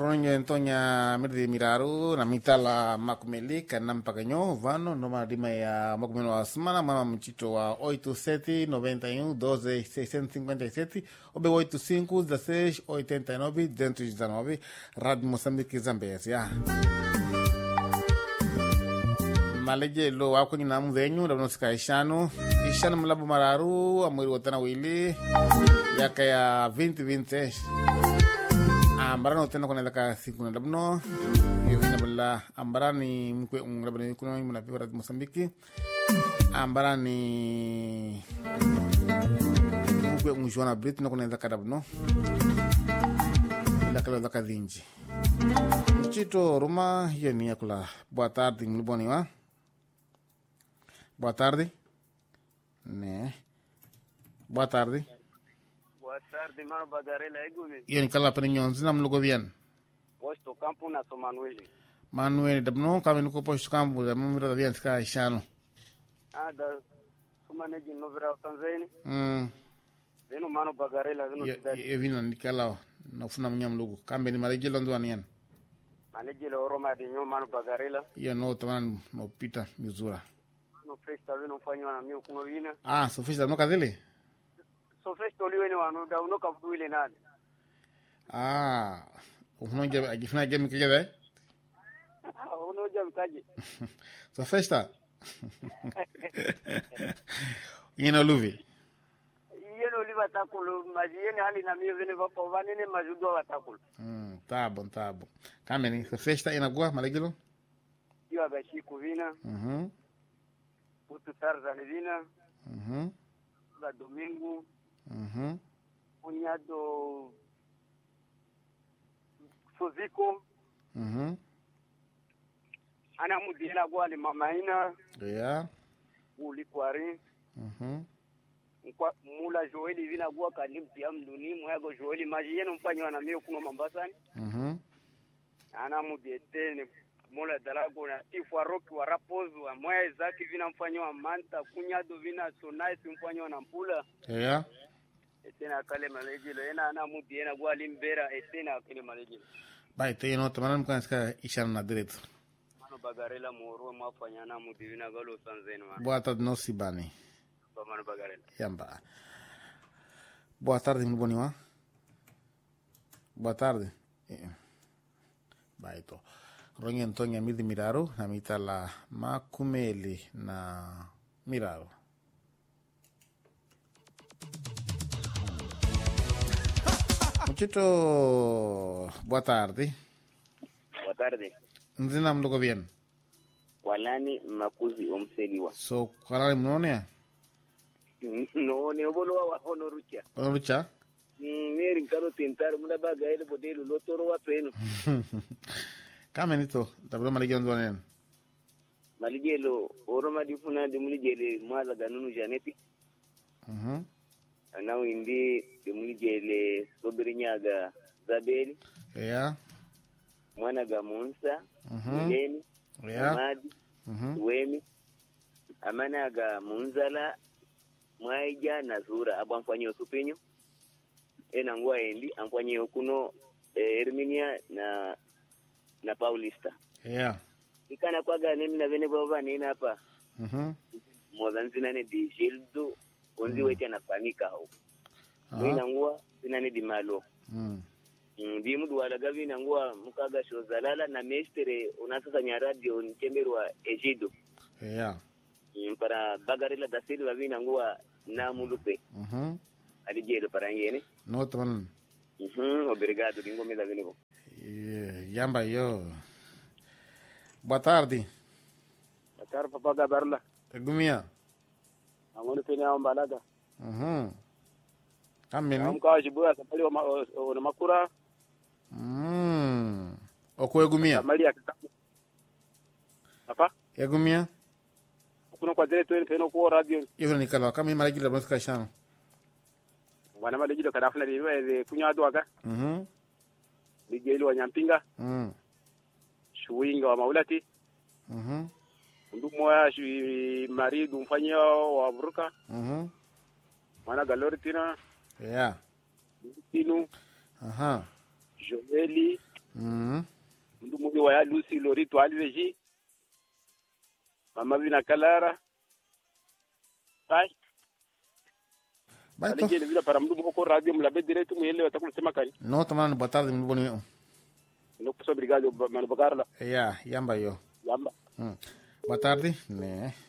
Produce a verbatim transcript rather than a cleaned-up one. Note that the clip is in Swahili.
Ronyo Antonia Mirdi Miraru na mitala makumeli kanam paganyo vano noma dima ya makumeno wa semana mama mchito wa oito sete noventa e um doze seiscentos e cinquenta e sete obe oito cinco dezesseis oitenta e nove duzentos e dezenove Rádio Moçambique Zambésia. Maleje lo wako ni namu venyu da nosika ishano ishano mlabu mararu amwiri watana wili yaka ya vinte vinte ambarano tena kona laka siku na dabno yevina bala ambarani mkwe ungrabani kuna muna piwa Rádio Moçambique ambarani mkwe unjuana Brit na kona laka dabno laka laka dhinji mchito Roma hiyo ni yakula. Boa tarde mliboni wa. Boa tarde. Né. Boa tarde. Boa tarde, mano Bagarela Egumi. Iyo ni kala penyonzi na mlugo bien. Posto campo na so Manuel. Manuel dabno kama niko posto campo da mumira da bien ska ishano. Ah, da kumaneji no vera Tanzania. Mm. Deno mano Bagarela deno sidadi. Ye vina nikala na funa mnyam mlugo. Kambe ni mareje londo anian. Maneji lo Roma de nyo mano Bagarela. Iyo no taman no pita mizura. No festa weno fanywa na mio kuno wina. Ah, so festa no kadele. So festa liwene wano da uno kafuile nani. Ah, uno je ajifuna je mkije Ah, uno je mkaje. So festa. Yeno luvi. Yeno liva takulu majiene hali na mio vene vapo vanene majudo watakulu. Mm, tá bom, tá bom. Kameni, so festa inagua malegilo? Yo abashiku vina. Mhm. Putu Tarzan vina. Mhm. La domingo. Mhm. Cunhado Sozico. Mhm. Ana mudina gwali mamaina. Yeah. Uli kwari. Mhm. Kwa mula Joeli vina gwa kalimti amduni mwago Joeli majieno mfanywa na mio kuno Mombasani. Mhm. Ana mudietene mula dalago na tifwa roki wa rapozu wa mwae zaki vina mfanywa manta kunyado vina sonai mfanywa na mpula. Yeah. Etena kale malejilo ena ana mudiena gwa limbera etena kale malejilo. Bai te no tamana mkanska ishana na direto. Mano Bagarela moro mwafanya na mudivina galo Tanzania. Boa tarde no sibani. Mano Bagarela. Yamba. Boa tarde mliboni wa. Boa tarde. Bai to. Rongi Antonia Mirdi Miraru na mitala makumeli na Miraru. Muchito, boa tarde. Boa tarde. Nzina mdogo bien. Walani makuzi omseliwa. So, kwalali mnone? No, ne obolo wa hono rucha. Hono rucha? Mm, meri karo tentar muna baga ile bodelo lotoro wa peno. Kama nito, tablo maligelo ndone. Maligelo oroma difuna de muligele mwaza ganunu janeti. Mhm. Anao indi de muligele sobrinyaga Zabeli. Yeah. Mwana ga Monsa. Mhm. Leni. Yeah. Madi. Mhm. Wemi. Amana ga Munzala. Mwaija na Zura abamfanyo supinyo. Ena ngwa endi amfanyo kuno eh, Herminia na na Paulista. Yeah. Ikana kwa gani na vene baba nina hapa. Mhm. Mozanzina ne di Gildo onzi wecha na panika ho. Ina ngwa sinane di malo. Mm. Ndi mudu wala gavi na ngwa mukaga shozalala na mestere unasasa nya radio ntemberwa Ejido. Yeah. Para Bagarela da Silva vina ngwa na mulupe. Mhm. Alijelo para ngene. No taman. Mhm, obrigado, dingo me da venivo. Yamba yo. Boa tarde. Boa tarde, Papa Gabarla. Egumia. Angono penya ombalaga. Mhm. Kameni. Amka jibua sapali wa makura. Mm. Oko egumia. Maria kitabu. Papa? Egumia. Kuna kwa zile tuwe peno kwa radio. Iyo ni kala kama malagi la bonska shano. Wana malagi do kadafuna liwe kunya adu aga. Mhm. Ligeli wa Nyampinga. Mhm. Shuinga wa Maulati. Mhm. Ndu moya shi mari du mfanya wa Buruka. Mhm. Mana Galoritina. Yeah. Tinu. Aha. Joeli. Mm. Mdu muhi wa ya Lucy Lorito Alveji. Mama Vina Kalara. Pai. Vai to. Aligele vila para mdu muko radio mlabe direto muele watakulu sema kani. No tomando boa tarde muito bonito. No posso obrigado mano bagarla. Yeah, yamba yo. Yamba. Mm. Boa tarde, né?